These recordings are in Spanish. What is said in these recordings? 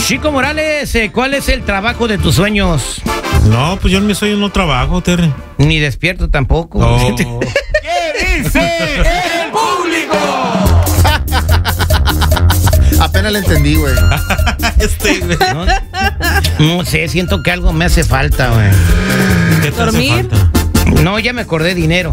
Chico Morales, ¿cuál es el trabajo de tus sueños? No, pues yo en mis sueños no trabajo, Terry. Ni despierto tampoco. No. ¿Qué dice el público? Apenas le entendí, güey. Güey. No sé, siento que algo me hace falta, güey. ¿Qué te hace ¿Dormir? falta? No, ya me acordé, dinero.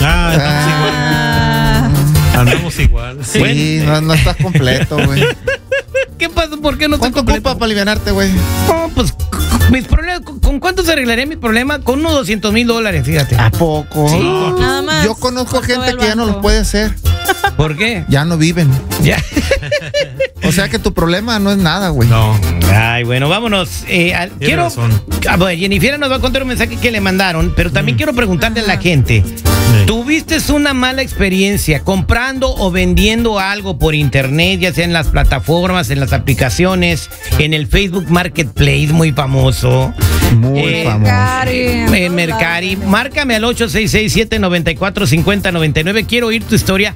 Andamos igual. Sí, no estás completo, güey. ¿Qué pasó? ¿Por qué no te ¿Cuánto ocupa para alivianarte, güey? No, pues mis problemas, ¿con cuánto se arreglaría mi problema? Con unos $200,000, fíjate. ¿A poco? Sí. Nada más. Yo conozco Por todo gente el que ya no banco. lo puede hacer. ¿Por qué? Ya no viven. Ya. O sea que tu problema no es nada, güey. No. Ay, bueno, vámonos. Quiero. razón. Bueno, Jennifer nos va a contar un mensaje que le mandaron, pero también quiero preguntarle a la gente. ¿Tuviste una mala experiencia comprando o vendiendo algo por internet, ya sea en las plataformas, en las aplicaciones, en el Facebook Marketplace, muy famoso? Muy famoso. En Mercari. Márcame al 866-794-5099. Quiero oír tu historia.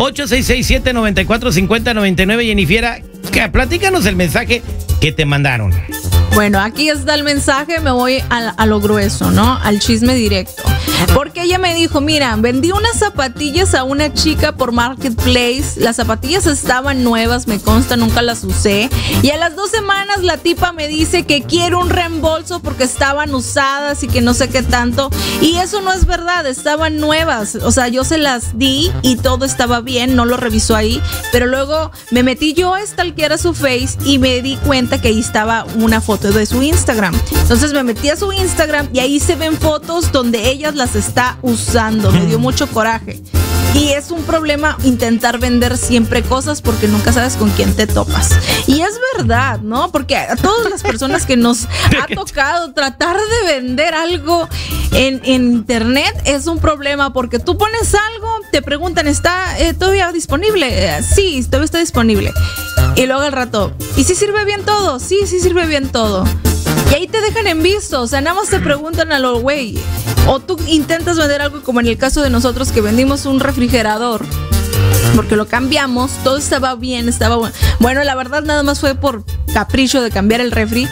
866-794-5099. Jennifer, platícanos el mensaje que te mandaron. Bueno, aquí está el mensaje, me voy a lo grueso, ¿no? Al chisme directo. Porque ella me dijo, mira, vendí unas zapatillas a una chica por Marketplace. Las zapatillas estaban nuevas, me consta, nunca las usé. Y a las 2 semanas la tipa me dice que quiere un reembolso porque estaban usadas y que no sé qué tanto. Y eso no es verdad, estaban nuevas. O sea, yo se las di y todo estaba bien, no lo revisó ahí. Pero luego me metí yo a stalkear a su Face y me di cuenta que ahí estaba una foto de su Instagram. Entonces me metí a su Instagram y ahí se ven fotos donde ellas las está usando. Me dio mucho coraje. Y es un problema intentar vender siempre cosas porque nunca sabes con quién te topas. Y es verdad, ¿no? Porque a todas las personas que nos ha tocado tratar de vender algo en internet es un problema porque tú pones algo, te preguntan, ¿está todavía disponible? Sí, todavía está disponible. Y luego al rato, ¿y si sirve bien todo? Sí, sí sirve bien todo. Y ahí te dejan en visto, o sea, nada más te preguntan a lo güey. O tú intentas vender algo como en el caso de nosotros que vendimos un refrigerador. Porque lo cambiamos, todo estaba bien, estaba bueno. Bueno, la verdad nada más fue por capricho de cambiar el refri.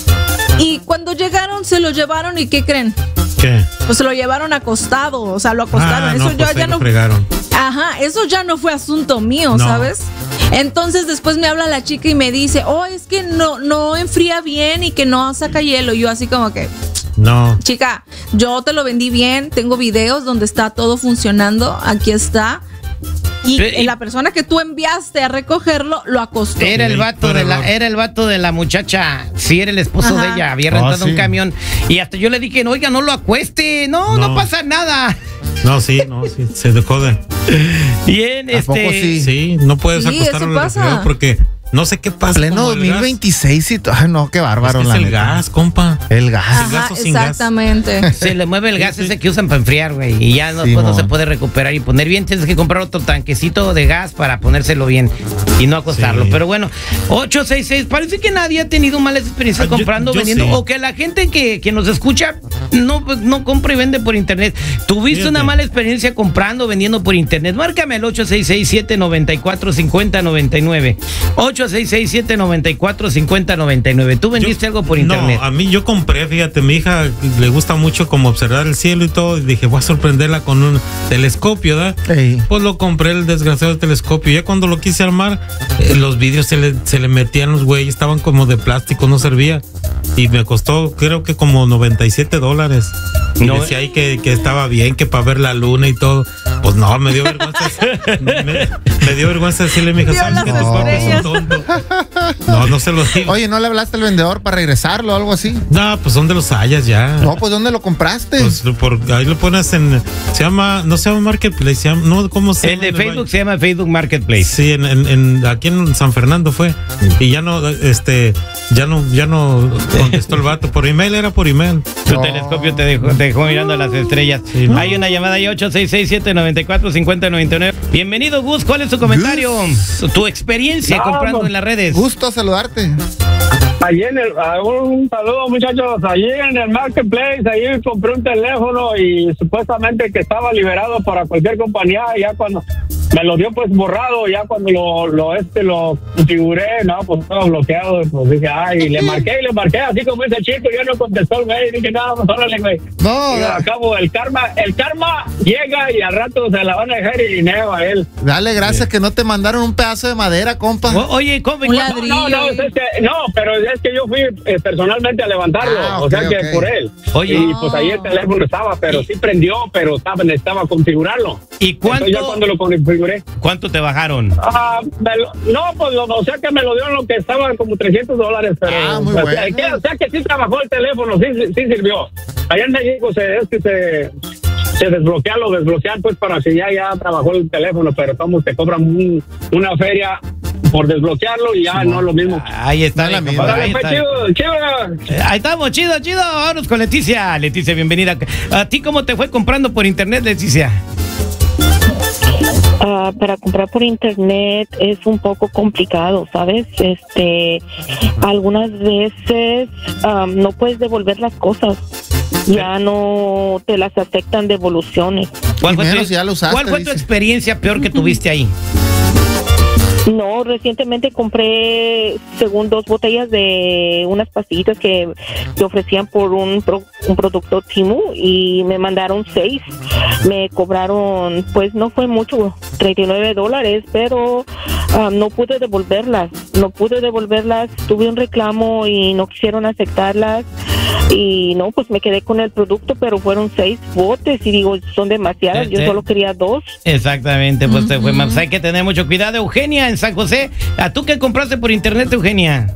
Y cuando llegaron, se lo llevaron y ¿qué creen? ¿Qué? Pues se lo llevaron acostado, o sea, lo acostaron. Eso pues ya no fregaron. Ajá, eso ya no fue asunto mío, No. ¿sabes? Entonces después me habla la chica y me dice, es que no enfría bien y que no saca hielo. Y yo así como que, No. chica, yo te lo vendí bien, tengo videos donde está todo funcionando, aquí está. Y la persona que tú enviaste a recogerlo lo acostó. Era el vato de la muchacha. Sí, era el esposo de ella. Había rentado un camión. Y hasta yo le dije, no, oiga, no lo acueste. No pasa nada. No, sí, se dejó de. Bien, ¿A poco sí? Sí, no puedes Sí, acostarlo eso pasa. en el refrigerador porque no sé qué pasa. Pleno como el 2026 y ay, no, qué bárbaro. gas. Es el gas, compa. El gas. Ajá, gas o sin gas. exactamente. Se le mueve el gas ese que usan para enfriar, güey. Y ya no se puede recuperar y poner bien. Tienes que comprar otro tanquecito de gas para ponérselo bien y no acostarlo. Sí. Pero bueno, 866. Parece que nadie ha tenido malas experiencias comprando, yo vendiendo. sí. O que la gente que nos escucha no compra y vende por internet. ¿Tuviste Fíjate. una mala experiencia comprando, vendiendo por internet? Márcame al 866-794-5099. 866-794-5099. ¿Tú vendiste algo por internet? No, a mí yo compré, fíjate, mi hija le gusta mucho como observar el cielo y todo, y dije, voy a sorprenderla con un telescopio, ¿verdad? Ey. Pues lo compré, el desgraciado telescopio. Ya cuando lo quise armar, los vidrios se le metían los güeyes, estaban como de plástico, no servía. Y me costó, creo que como $97. Y No. decía ahí que estaba bien, que para ver la luna y todo. Pues no, me dio vergüenza. me dio vergüenza decirle a mi hija, Vio ¿sabes las qué? Tus papás estrellas. son tontos. No se lo digo. Oye, ¿no le hablaste al vendedor para regresarlo o algo así? No, pues ¿dónde los hayas ya? No, pues ¿dónde lo compraste? Pues ahí lo pones no se llama Marketplace, no, ¿cómo se El llama? de Facebook se llama Facebook Marketplace. Sí, aquí en San Fernando fue. Y ya no contestó el vato. Por email era por email. Tu telescopio te dejó mirando las estrellas. Sí, ¿no? Hay una llamada ahí, 866-794-5099. Bienvenido, Gus. ¿Cuál es tu comentario? Tu experiencia comprando en las redes. Gusto saludarte. Allí un saludo, muchachos. Allí en el Marketplace, allí compré un teléfono y supuestamente que estaba liberado para cualquier compañía. Y ya cuando me lo dio pues borrado. Ya cuando lo configuré, no, pues estaba bloqueado. Pues dije, ay, le marqué, así como ese chico, yo no contestó el güey. Dije, no, pues órale, güey. No, Y al cabo, el karma llega y al rato se la van a dejar y dinero a él. dale gracias que no te mandaron un pedazo de madera, compa. Oye, compa, Un ladrillo. Pero es que yo fui personalmente a levantarlo, o sea que por él. Oye. Y pues ahí el teléfono estaba, pero sí prendió, pero necesitaba configurarlo. ¿y Entonces, ya cuando lo configuré. cuánto te bajaron? O sea que me lo dieron lo que estaba como $300, pero muy o sea, bueno. o sea que sí trabajó el teléfono, sí sirvió. Allá en México se desbloquean pues para que ya trabajó el teléfono, pero como te cobran una feria por desbloquearlo y ya no es lo mismo. Ahí está, No es la mi misma. compadre, ahí Órale, está. pues, chido. Ahí estamos, chido. Vámonos con Leticia. Leticia, bienvenida. ¿A ti cómo te fue comprando por internet, Leticia? Para comprar por internet es un poco complicado, ¿sabes? Algunas veces no puedes devolver las cosas. Ya no te las aceptan devoluciones. Primero, si ya lo usaste, ¿Cuál fue tu dice. experiencia peor que tuviste ahí? No, recientemente compré, según 2 botellas de unas pastillitas que ofrecían por un producto Temu y me mandaron 6. Me cobraron, pues no fue mucho, $39, pero no pude devolverlas. Tuve un reclamo y no quisieron aceptarlas. Y no, pues me quedé con el producto, pero fueron 6 botes y digo, son demasiadas. Yo solo quería 2. Exactamente, pues te fue mal. Pues hay que tener mucho cuidado. Eugenia, en San José. ¿A tú qué compraste por internet, Eugenia?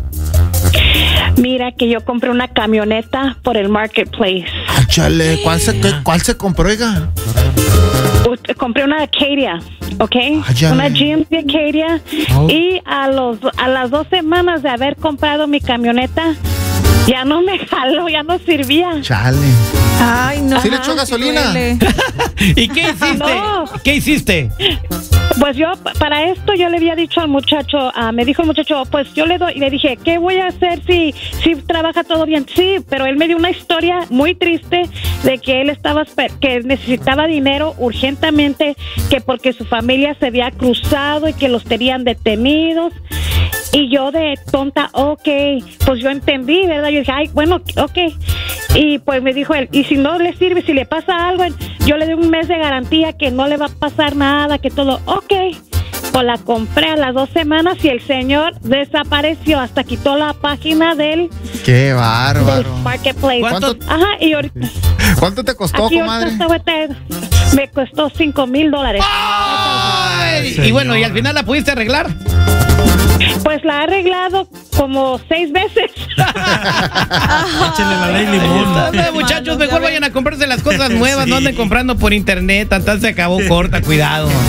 Mira que yo compré una camioneta por el Marketplace. Ah, chale, ¿cuál se compró, oiga? Compré una Acadia, ¿ok? Áyale. Una GMC Acadia. Y a las 2 semanas de haber comprado mi camioneta, ya no me jaló, ya no servía. Chale. Ay, no. ¿Sí le echó gasolina? duele. ¿Y qué hiciste? No. ¿Qué hiciste? Pues yo, para esto, yo le había dicho al muchacho, me dijo el muchacho, pues yo le dije, ¿qué voy a hacer si trabaja todo bien? Sí, pero él me dio una historia muy triste de que él que necesitaba dinero urgentemente, que porque su familia se había cruzado y que los tenían detenidos. Y yo de tonta, pues yo entendí, ¿verdad? Yo dije, ay, bueno, Y pues me dijo él, y si no le sirve, si le pasa algo, yo le doy un mes de garantía que no le va a pasar nada, que todo, Pues la compré a las 2 semanas y el señor desapareció, hasta quitó la página del Qué bárbaro. Marketplace. ¿Cuánto? Ajá, y ahorita, ¿Cuánto te costó, aquí comadre? me costó $5,000. Ay, y señor. bueno, ¿y al final la pudiste arreglar? Pues la he arreglado como 6 veces. Échale la ley limón. Dale, muchachos, mejor vayan a comprarse las cosas nuevas, no anden comprando por internet, tal se acabó corta, cuidado.